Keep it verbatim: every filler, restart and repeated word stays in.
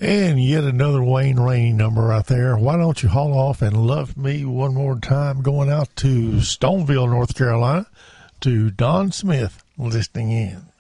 And yet another Wayne Rainey number right there. Why don't you haul off and love me one more time? Going out to Stoneville, North Carolina, to Don Smith listening in.